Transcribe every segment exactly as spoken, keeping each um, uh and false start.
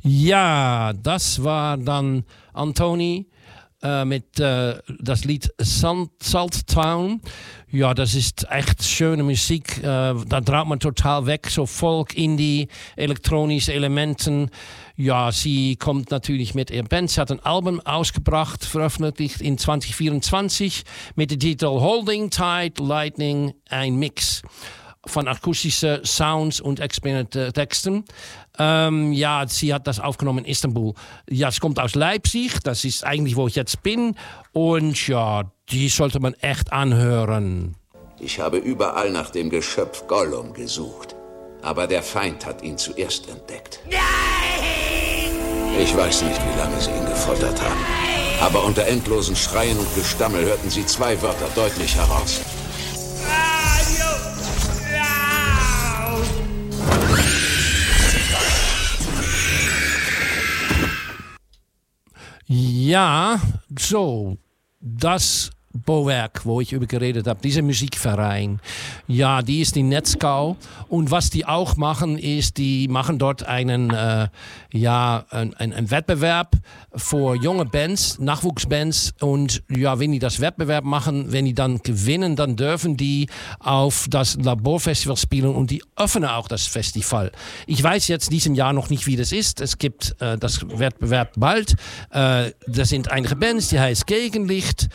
Ja, das war dann Antoni äh, mit äh, das Lied Salt, Salt Town. Ja, das ist echt schöne Musik. Äh, da traut man total weg, so Folk, Indie, elektronische Elementen. Ja, sie kommt natürlich mit ihrer Band. Sie hat ein Album ausgebracht, veröffentlicht in zwanzig vierundzwanzig mit dem Titel Holding Tight Lightning, ein Mix von akustischen Sounds und experimentellen Texten. Ähm, ja, sie hat das aufgenommen in Istanbul. Ja, es kommt aus Leipzig, das ist eigentlich, wo ich jetzt bin. Und ja, die sollte man echt anhören. Ich habe überall nach dem Geschöpf Gollum gesucht. Aber der Feind hat ihn zuerst entdeckt. Nein! Ich weiß nicht, wie lange sie ihn gefoltert haben. Aber unter endlosen Schreien und Gestammel hörten sie zwei Wörter deutlich heraus. Ja, so, das Bauwerk, wo ich über geredet habe, dieser Musikverein, ja, die ist in Netzgau. Und was die auch machen, ist, die machen dort einen, äh, ja, ein, ein, ein Wettbewerb für junge Bands, Nachwuchsbands. Und ja, wenn die das Wettbewerb machen, wenn die dann gewinnen, dann dürfen die auf das Laborfestival spielen und die öffnen auch das Festival. Ich weiß jetzt diesem Jahr noch nicht, wie das ist. Es gibt äh, das Wettbewerb bald. Äh, das sind einige Bands, die heißt Gegenlicht.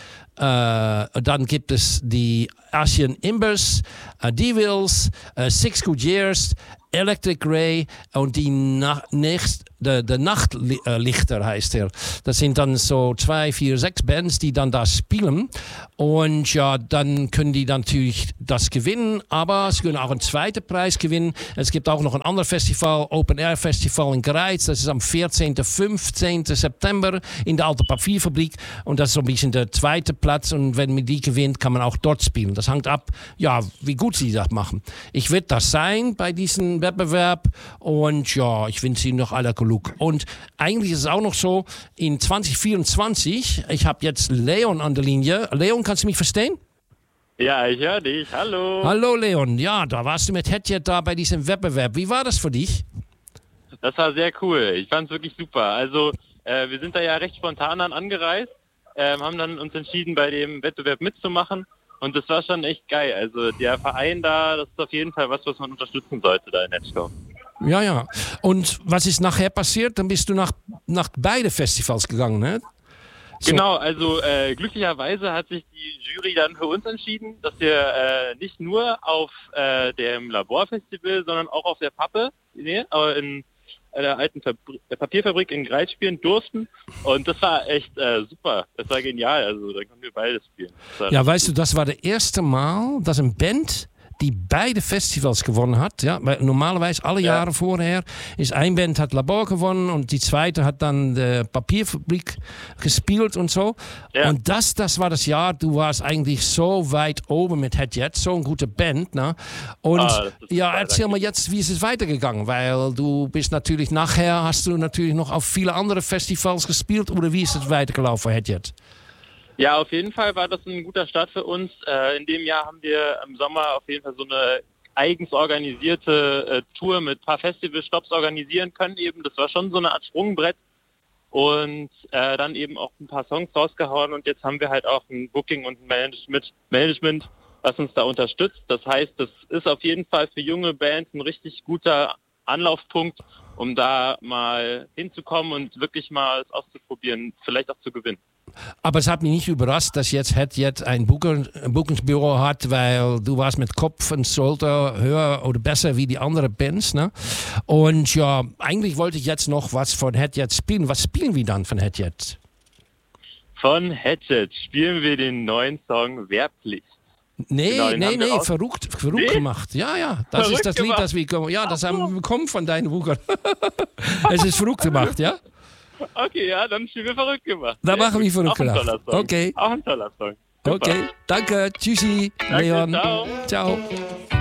Uh, dann gibt es die Asian Imbers, uh, Devils, uh, Six Good Years, Electric Ray und die Na- nächst, de, de Nachtlichter heißt er. Das sind dann so zwei, vier, sechs Bands, die dann da spielen. Und ja, dann können die dann natürlich das gewinnen, aber sie können auch einen zweiten Preis gewinnen. Es gibt auch noch ein anderes Festival, Open Air Festival in Greiz. Das ist am vierzehnten, fünfzehnten September in der Alten Papierfabrik. Und das ist so ein bisschen der zweite Platz. Und wenn man die gewinnt, kann man auch dort spielen. Das hängt ab, ja, wie gut sie das machen. Ich werde das sein bei diesem Wettbewerb und ja, ich wünsche Ihnen noch alle Glück. Und eigentlich ist es auch noch so, in zwanzig vierundzwanzig, ich habe jetzt Leon an der Linie. Leon, kannst du mich verstehen? Ja, ich höre dich. Hallo. Hallo Leon. Ja, da warst du mit Hedjet da bei diesem Wettbewerb. Wie war das für dich? Das war sehr cool. Ich fand es wirklich super. Also äh, wir sind da ja recht spontan dann angereist, äh, haben dann uns entschieden, bei dem Wettbewerb mitzumachen. Und das war schon echt geil. Also der Verein da, das ist auf jeden Fall was, was man unterstützen sollte da in Netzgau. Ja, ja. Und was ist nachher passiert? Dann bist du nach, nach beide Festivals gegangen, ne? So. Genau, also äh, glücklicherweise hat sich die Jury dann für uns entschieden, dass wir äh, nicht nur auf äh, dem Laborfestival, sondern auch auf der Pappe nee, in der alten Fabri- der Papierfabrik in Greiz spielen durften. Und das war echt äh, super. Das war genial. Also da konnten wir beides spielen. Ja, weißt du, das war das erste Mal, dass ein Band die beide Festivals gewonnen hat. Ja, weil normalerweise alle Jahre ja. vorher ist ein Band hat Labor gewonnen und die zweite hat dann die Papierfabrik gespielt und so. Ja. Und das, das war das Jahr, du warst eigentlich so weit oben mit Hedjet, so eine gute Band. Ne? Und ah, ja, erzähl mal jetzt, wie ist es weitergegangen? Weil du bist natürlich nachher, hast du natürlich noch auf viele andere Festivals gespielt oder wie ist es weitergelaufen für Hedjet? Ja, auf jeden Fall war das ein guter Start für uns. Äh, in dem Jahr haben wir im Sommer auf jeden Fall so eine eigens organisierte äh, Tour mit ein paar Festivalstops organisieren können. Eben, das war schon so eine Art Sprungbrett und äh, dann eben auch ein paar Songs rausgehauen und jetzt haben wir halt auch ein Booking und ein Management, Management, was uns da unterstützt. Das heißt, das ist auf jeden Fall für junge Bands ein richtig guter Anlaufpunkt, um da mal hinzukommen und wirklich mal es auszuprobieren, vielleicht auch zu gewinnen. Aber es hat mich nicht überrascht, dass jetzt Hedjet ein Buchungsbüro hat, weil du warst mit Kopf und Schulter höher oder besser wie die anderen Bands. Ne? Und ja, eigentlich wollte ich jetzt noch was von Hedjet spielen. Was spielen wir dann von Hedjet? Von Hedjet spielen wir den neuen Song Wehrpflicht. Nee, genau, nee, nee, verrückt, verrückt nee? gemacht. Ja, ja, das verrückt ist das Lied, das wir, ja, das haben wir bekommen von deinen Wucher. Es ist verrückt gemacht, ja? Okay, ja, dann spielen wir verrückt gemacht. Dann machen wir verrückt gemacht. Okay. Auch ein toller Song. Super. Okay, danke, tschüssi, danke, Leon. Ciao. Ciao.